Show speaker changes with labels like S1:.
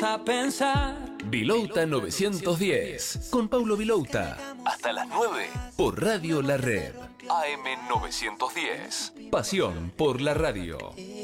S1: gusta pensar.
S2: Vilouta 910 con Paulo Vilouta. Hasta las 9 por Radio La Red. AM 910. Pasión por la radio.